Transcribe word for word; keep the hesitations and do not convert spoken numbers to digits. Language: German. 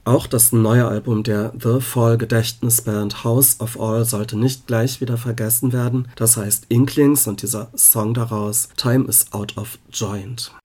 Auch das neue Album der The Fall-Gedächtnisband House of All sollte nicht gleich wieder vergessen werden, das heißt Inklings und dieser Song daraus Time is Out of Joint.